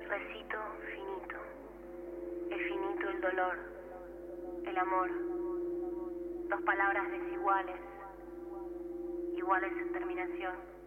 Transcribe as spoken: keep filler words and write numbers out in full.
recito finito. Es finito el dolor, el amor. Dos palabras desiguales, iguales en terminación.